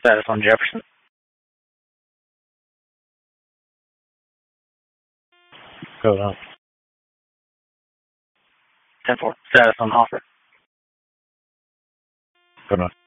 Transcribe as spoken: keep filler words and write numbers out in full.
Status on Jefferson. Code on. ten four. Status on Hoffer. Code on.